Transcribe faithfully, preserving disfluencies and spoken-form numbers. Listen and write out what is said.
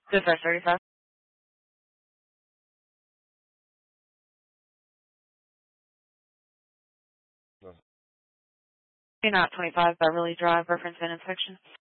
Good for thirty-five. Not twenty-five Beverly Drive, reference and inspection.